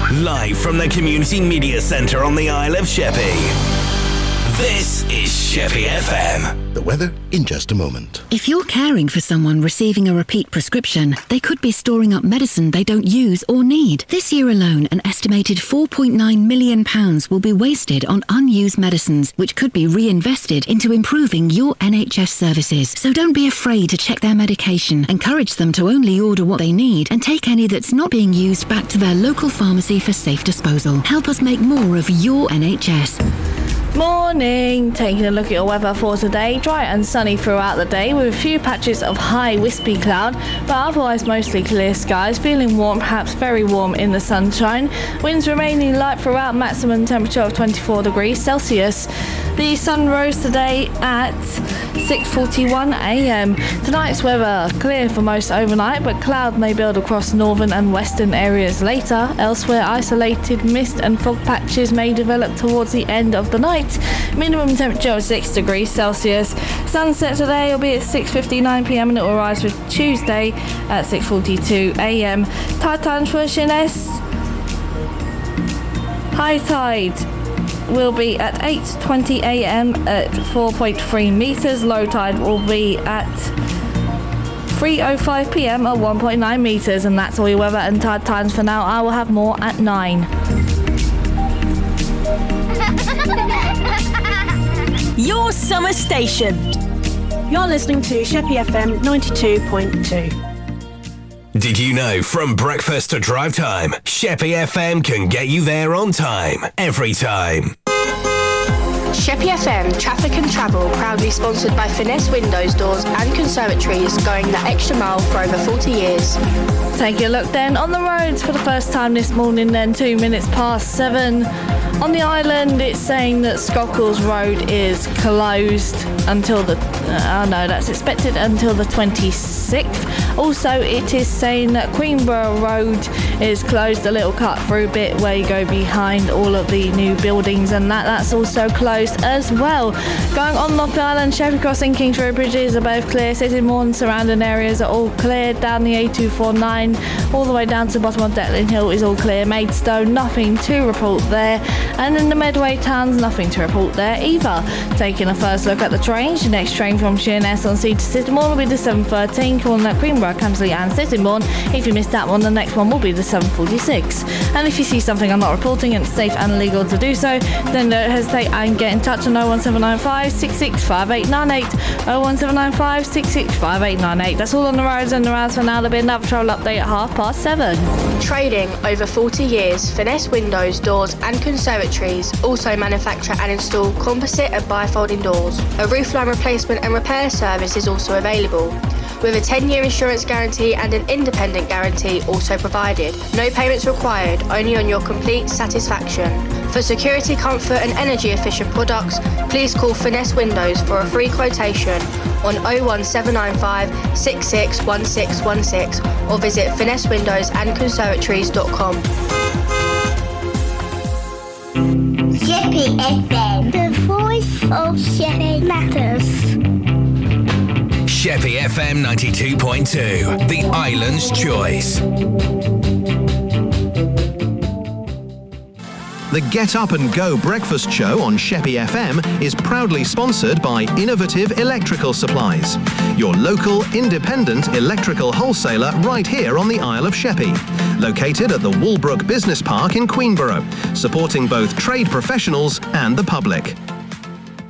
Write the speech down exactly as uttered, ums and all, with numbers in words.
live from the Community Media Centre on the Isle of Sheppey. This is Sheppey F M. The weather in just a moment. If you're caring for someone receiving a repeat prescription, they could be storing up medicine they don't use or need. This year alone, an estimated four point nine million pounds will be wasted on unused medicines, which could be reinvested into improving your N H S services. So don't be afraid to check their medication. Encourage them to only order what they need and take any that's not being used back to their local pharmacy for safe disposal. Help us make more of your N H S. Morning, taking a look at your weather for today. Dry and sunny throughout the day with a few patches of high wispy cloud, but otherwise mostly clear skies. Feeling warm, perhaps very warm in the sunshine. Winds remaining light throughout, maximum temperature of twenty-four degrees Celsius. The sun rose today at six forty-one a m. Tonight's weather clear for most overnight, but cloud may build across northern and western areas later. Elsewhere, isolated mist and fog patches may develop towards the end of the night. Minimum temperature of six degrees Celsius. Sunset today will be at six fifty-nine p m and it will rise for Tuesday at six forty-two a m. Tide times for Sheerness. High tide will be at eight twenty a m at four point three metres. Low tide will be at three oh five p m at one point nine metres. And that's all your weather and tide times for now. I will have more at nine. Your summer station. You're listening to Sheppey F M ninety-two point two. Did you know from breakfast to drive time, Sheppey F M can get you there on time, every time. Sheppey F M Traffic and Travel, proudly sponsored by Finesse Windows, Doors and Conservatories, going the extra mile for over forty years. Take a look then on the roads for the first time this morning then, two minutes past seven. On the island, it's saying that Scockles Road is closed until the... Uh, oh no, that's expected until the twenty-sixth. Also, it is saying that Queenborough Road is closed, a little cut through bit where you go behind all of the new buildings, and that that's also closed as well. Going on Loft Island, Sheppey Crossing, Kings Road bridges are both clear. Sittingbourne and surrounding areas are all clear. Down the A two forty-nine, all the way down to the bottom of Detling Hill is all clear. Maidstone, nothing to report there. And in the Medway towns, nothing to report there either. Taking a first look at the trains, the next train from Sheerness on Sea to Sittingbourne will be the seven thirteen, calling at Queenborough, Camberley and Sittingbourne. If you missed that one, the next one will be the seven forty-six. And if you see something I'm not reporting and it's safe and legal to do so, then don't hesitate and get in touch on oh one seven nine five, six six five eight nine eight, oh one seven nine five, six six five eight nine eight. That's all on the roads and the rounds for now. There'll be another travel update at half past seven. Trading over forty years, Finesse Windows, Doors and Conservatories also manufacture and install composite and bifolding doors. A roofline replacement and repair service is also available, with a ten-year insurance guarantee and an independent guarantee also provided. No payments required, only on your complete satisfaction. For security, comfort and energy efficient products, please call Finesse Windows for a free quotation on oh one seven nine five, six six one six one six or visit finesse windows and conservatories dot com. Sheppey F M, the voice of Sheppey matters. Sheppey F M ninety-two point two, the island's choice. The Get Up and Go breakfast show on Sheppey F M is proudly sponsored by Innovative Electrical Supplies, your local independent electrical wholesaler right here on the Isle of Sheppey, located at the Walbrook Business Park in Queenborough, supporting both trade professionals and the public.